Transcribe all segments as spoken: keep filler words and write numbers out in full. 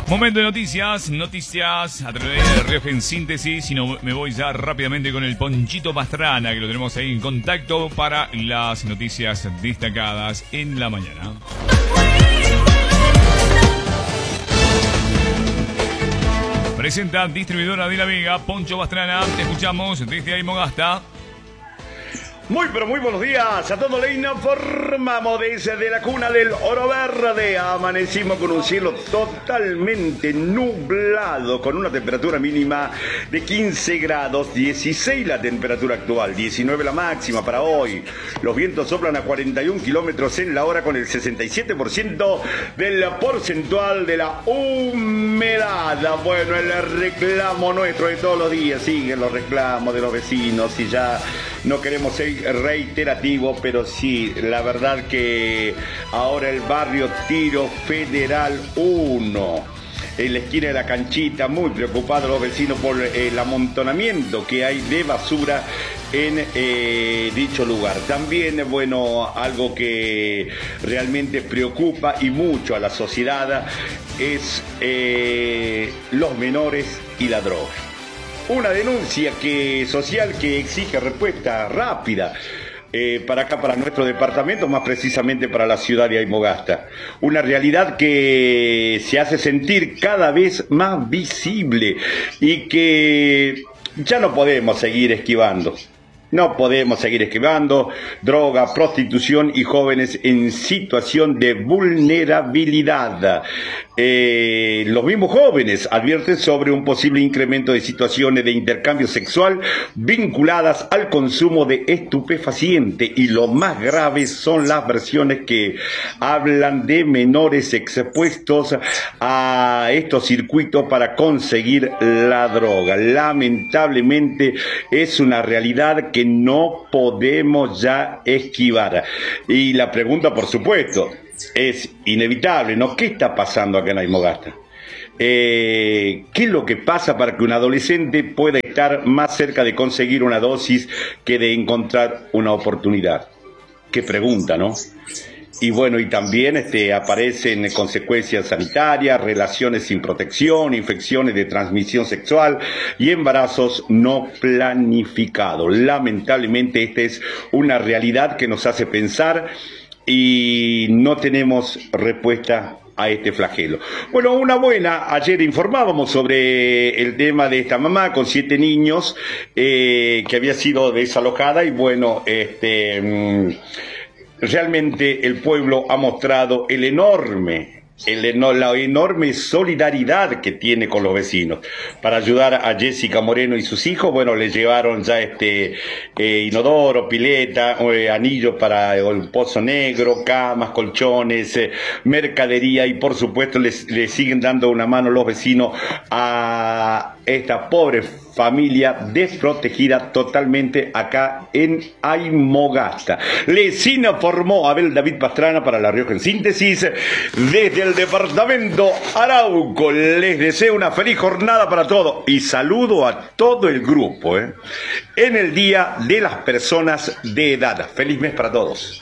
Momento de noticias, noticias a través de Rioja en síntesis. Y no, me voy ya rápidamente con el Ponchito Pastrana, que lo tenemos ahí en contacto para las noticias destacadas en la mañana. Presenta distribuidora de La Vega, Poncho Pastrana. Te escuchamos desde Aymogasta. Muy pero muy buenos días a todos. Le informamos desde la cuna del Oro Verde. Amanecimos con un cielo totalmente nublado, con una temperatura mínima de quince grados, dieciséis la temperatura actual, diecinueve la máxima para hoy. Los vientos soplan a cuarenta y un kilómetros en la hora, con el sesenta y siete por ciento del porcentual de la humedad. Bueno, el reclamo nuestro de todos los días, siguen los reclamos de los vecinos y ya no queremos ser reiterativo, pero sí, la verdad que ahora el barrio Tiro Federal uno, en la esquina de la canchita, muy preocupados los vecinos por el amontonamiento que hay de basura en eh, dicho lugar. También, bueno, algo que realmente preocupa y mucho a la sociedad es eh, los menores y la droga. Una denuncia que, social que exige respuesta rápida eh, para acá, para nuestro departamento, más precisamente para la ciudad de Aymogasta. Una realidad que se hace sentir cada vez más visible y que ya no podemos seguir esquivando. No podemos seguir esquivando droga, prostitución y jóvenes en situación de vulnerabilidad. Eh, los mismos jóvenes advierten sobre un posible incremento de situaciones de intercambio sexual vinculadas al consumo de estupefacientes, y lo más grave son las versiones que hablan de menores expuestos a estos circuitos para conseguir la droga. Lamentablemente es una realidad que no podemos ya esquivar. Y la pregunta, por supuesto, es inevitable, ¿no? ¿Qué está pasando acá en Aymogasta? Eh, ¿Qué es lo que pasa para que un adolescente pueda estar más cerca de conseguir una dosis que de encontrar una oportunidad? Qué pregunta, ¿no? Y bueno, y también este, aparecen consecuencias sanitarias, relaciones sin protección, infecciones de transmisión sexual y embarazos no planificados. Lamentablemente esta es una realidad que nos hace pensar y no tenemos respuesta a este flagelo. Bueno, una buena, ayer informábamos sobre el tema de esta mamá con siete niños eh, que había sido desalojada, y bueno, este... Mmm, realmente el pueblo ha mostrado el enorme, el, la enorme solidaridad que tiene con los vecinos. Para ayudar a Jessica Moreno y sus hijos, bueno, le llevaron ya este eh, inodoro, pileta, eh, anillos para el pozo negro, camas, colchones, eh, mercadería, y por supuesto les, les siguen dando una mano los vecinos a esta pobre familia desprotegida totalmente acá en Aymogasta. Les informó Abel David Pastrana para La Rioja en síntesis desde el departamento Arauco. Les deseo una feliz jornada para todos y saludo a todo el grupo ¿eh? en el Día de las Personas de Edad. Feliz mes para todos.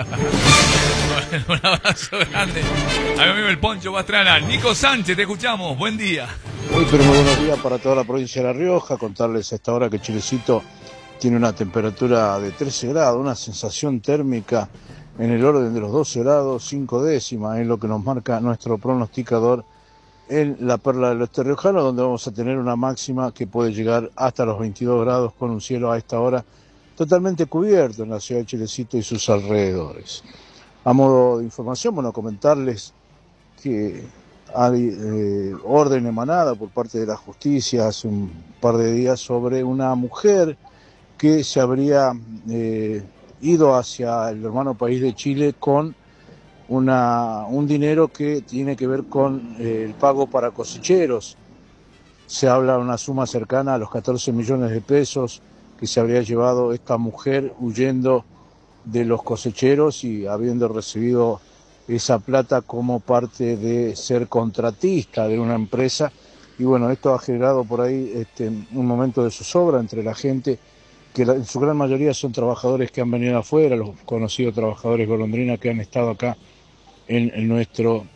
Un abrazo grande a mi amigo el Poncho Pastrana. Nico Sánchez, te escuchamos, buen día. Muy pero muy buenos días para toda la provincia de La Rioja. Contarles a esta hora que Chilecito tiene una temperatura de trece grados, una sensación térmica en el orden de los doce grados, cinco décimas, es lo que nos marca nuestro pronosticador en la Perla del Oeste Riojano, donde vamos a tener una máxima que puede llegar hasta los veintidós grados, con un cielo a esta hora totalmente cubierto en la ciudad de Chilecito y sus alrededores. A modo de información, bueno, comentarles que hay eh, orden emanada por parte de la justicia hace un par de días sobre una mujer que se habría eh, ido hacia el hermano país de Chile con una, un dinero que tiene que ver con eh, el pago para cosecheros. Se habla de una suma cercana a los catorce millones de pesos que se habría llevado esta mujer huyendo de los cosecheros y habiendo recibido esa plata como parte de ser contratista de una empresa. Y bueno, esto ha generado por ahí este, un momento de zozobra entre la gente, que la, en su gran mayoría son trabajadores que han venido afuera, los conocidos trabajadores golondrina que han estado acá en, en nuestro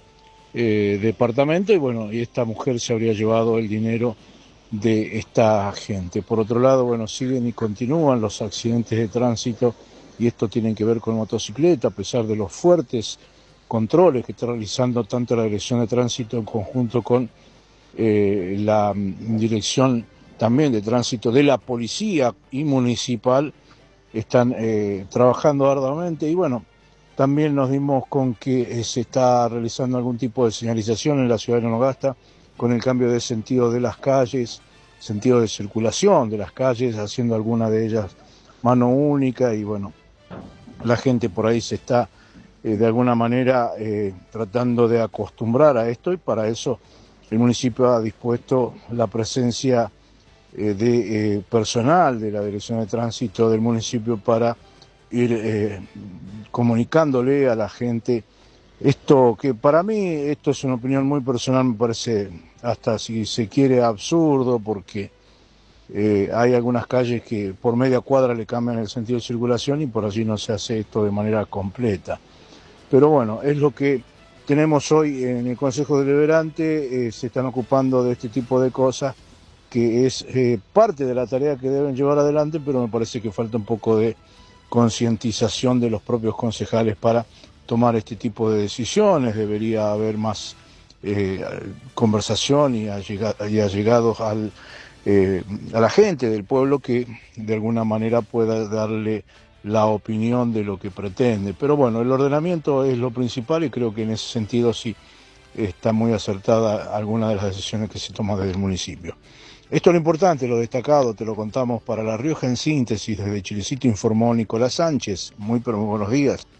eh, departamento y bueno, y esta mujer se habría llevado el dinero de esta gente. Por otro lado, bueno, siguen y continúan los accidentes de tránsito y esto tiene que ver con motocicleta, a pesar de los fuertes controles que está realizando tanto la Dirección de Tránsito en conjunto con eh, la Dirección también de Tránsito de la Policía y Municipal, están eh, trabajando arduamente y bueno, también nos dimos con que eh, se está realizando algún tipo de señalización en la ciudad de Antofagasta con el cambio de sentido de las calles, sentido de circulación de las calles, haciendo alguna de ellas mano única y bueno, la gente por ahí se está eh, de alguna manera eh, tratando de acostumbrar a esto y para eso el municipio ha dispuesto la presencia eh, de eh, personal de la Dirección de Tránsito del municipio para ir eh, comunicándole a la gente esto que para mí, esto es una opinión muy personal, me parece hasta si se quiere absurdo porque eh, hay algunas calles que por media cuadra le cambian el sentido de circulación y por allí no se hace esto de manera completa. Pero bueno, es lo que tenemos hoy en el Consejo Deliberante, eh, se están ocupando de este tipo de cosas que es eh, parte de la tarea que deben llevar adelante, pero me parece que falta un poco de concientización de los propios concejales para tomar este tipo de decisiones. Debería haber más eh, conversación y allegados al, eh, a la gente del pueblo que de alguna manera pueda darle la opinión de lo que pretende. Pero bueno, el ordenamiento es lo principal y creo que en ese sentido sí está muy acertada alguna de las decisiones que se toman desde el municipio. Esto es lo importante, lo destacado, te lo contamos para La Rioja en síntesis. Desde Chilecito informó Nicolás Sánchez. Muy pero muy buenos días.